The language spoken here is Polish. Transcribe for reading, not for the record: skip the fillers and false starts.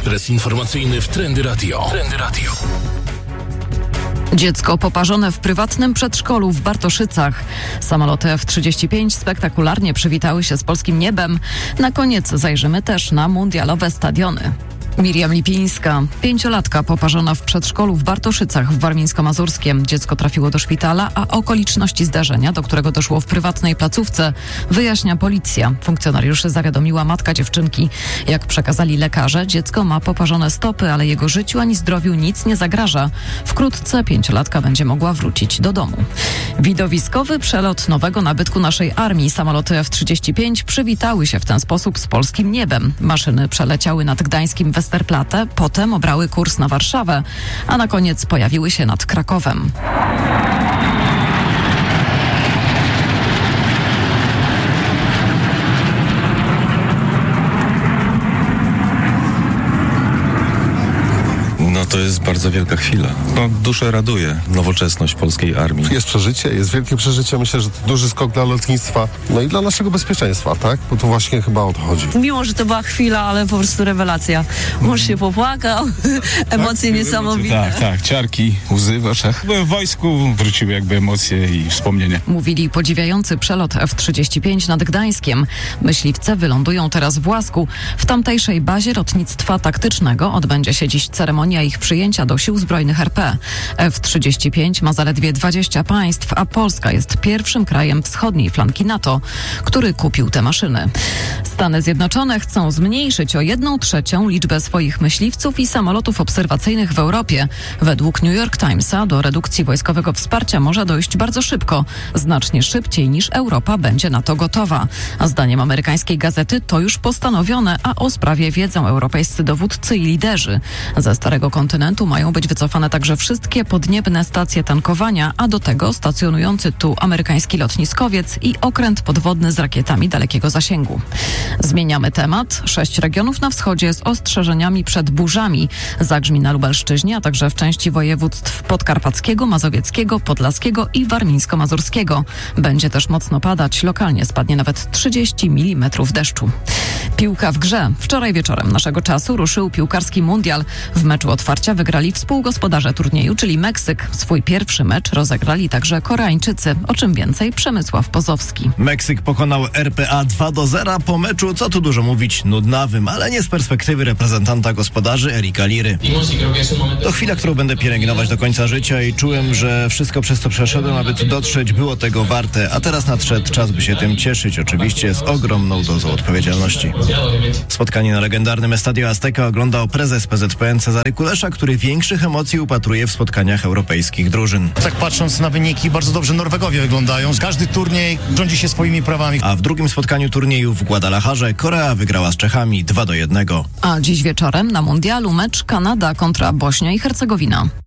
Ekspres informacyjny w Trendy Radio. Dziecko poparzone w prywatnym przedszkolu w Bartoszycach. Samoloty F-35 spektakularnie przywitały się z polskim niebem. Na koniec zajrzymy też na mundialowe stadiony. Miriam Lipińska, 5-latka poparzona w przedszkolu w Bartoszycach w Warmińsko-Mazurskiem. Dziecko trafiło do szpitala, a okoliczności zdarzenia, do którego doszło w prywatnej placówce, wyjaśnia policja. Funkcjonariuszy zawiadomiła matka dziewczynki. Jak przekazali lekarze, dziecko ma poparzone stopy, ale jego życiu ani zdrowiu nic nie zagraża. Wkrótce 5-latka będzie mogła wrócić do domu. Widowiskowy przelot nowego nabytku naszej armii. Samoloty F-35 przywitały się w ten sposób z polskim niebem. Maszyny przeleciały nad gdańskim Westerplatte, potem obrały kurs na Warszawę, a na koniec pojawiły się nad Krakowem. No to jest bardzo wielka chwila. Duszę raduje nowoczesność polskiej armii. Jest przeżycie, jest wielkie przeżycie. Myślę, że to duży skok dla lotnictwa, no i dla naszego bezpieczeństwa, tak? Bo to właśnie chyba o to chodzi. Mimo, że to była chwila, ale po prostu rewelacja. Mąż się popłakał, emocje niesamowite. Tak, ciarki, łzy w oczach. Byłem w wojsku, wróciły jakby emocje i wspomnienia. Mówili podziwiający przelot F-35 nad Gdańskiem. Myśliwce wylądują teraz w Łasku. W tamtejszej bazie lotnictwa taktycznego odbędzie się dziś ceremonia ich przyjęcia do sił zbrojnych RP. F-35 ma zaledwie 20 państw, a Polska jest pierwszym krajem wschodniej flanki NATO, który kupił te maszyny. Stany Zjednoczone chcą zmniejszyć o 1/3 liczbę swoich myśliwców i samolotów obserwacyjnych w Europie. Według New York Timesa do redukcji wojskowego wsparcia może dojść bardzo szybko, znacznie szybciej niż Europa będzie na to gotowa. A zdaniem amerykańskiej gazety to już postanowione, a o sprawie wiedzą europejscy dowódcy i liderzy. Ze Starego Kontynentu mają być wycofane także wszystkie podniebne stacje tankowania, a do tego stacjonujący tu amerykański lotniskowiec i okręt podwodny z rakietami dalekiego zasięgu. Zmieniamy temat. 6 regionów na wschodzie z ostrzeżeniami przed burzami. Zagrzmi na Lubelszczyźnie, a także w części województw podkarpackiego, mazowieckiego, podlaskiego i warmińsko-mazurskiego. Będzie też mocno padać. Lokalnie spadnie nawet 30 mm deszczu. Piłka w grze. Wczoraj wieczorem naszego czasu ruszył piłkarski mundial. W meczu otwarcia wygrali współgospodarze turnieju, czyli Meksyk. Swój pierwszy mecz rozegrali także Koreańczycy. O czym więcej Przemysław Pozowski. Meksyk pokonał RPA 2-0 po meczu, co tu dużo mówić, nudnawym, ale nie z perspektywy reprezentanta gospodarzy Erika Liry. To chwila, którą będę pielęgnować do końca życia i czułem, że wszystko przez co przeszedłem, aby tu dotrzeć, było tego warte, a teraz nadszedł czas, by się tym cieszyć, oczywiście z ogromną dozą odpowiedzialności. Spotkanie na legendarnym Estadio Azteca oglądał prezes PZPN Cezary Kulesza, który większych emocji upatruje w spotkaniach europejskich drużyn. Tak patrząc na wyniki, bardzo dobrze Norwegowie wyglądają. Każdy turniej rządzi się swoimi prawami. A w drugim spotkaniu turnieju w Guadalajarze Korea wygrała z Czechami 2-1. A dziś wieczorem na mundialu mecz Kanada kontra Bośnia i Hercegowina.